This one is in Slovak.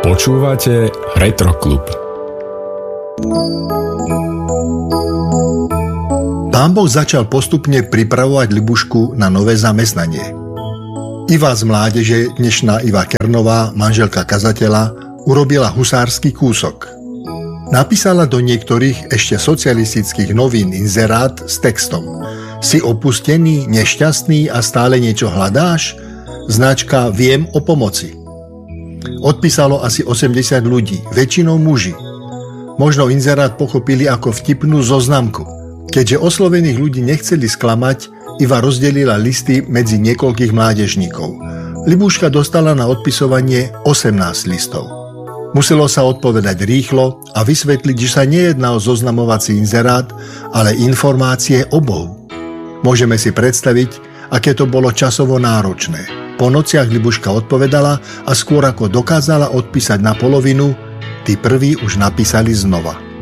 Počúvate Retroklub. Pán Boh začal postupne pripravovať Libušku na nové zamestnanie. Iva z mládeže, dnešná Iva Kernová, manželka kazateľa, urobila husársky kúsok. Napísala do niektorých ešte socialistických novín inzerát s textom: Si opustený, nešťastný a stále niečo hľadáš? Značka Viem o pomoci. Odpísalo asi 80 ľudí, väčšinou muži. Možno inzerát pochopili ako vtipnú zoznamku. Keďže oslovených ľudí nechceli sklamať, Iva rozdelila listy medzi niekoľkých mládežníkov. Libuška dostala na odpisovanie 18 listov. Muselo sa odpovedať rýchlo a vysvetliť, že sa nejedná o zoznamovací inzerát, ale informácie o Bohu. Môžeme si predstaviť, aké to bolo časovo náročné. Po nociach Libuška odpovedala a skôr ako dokázala odpísať na polovinu, tí prví už napísali znova.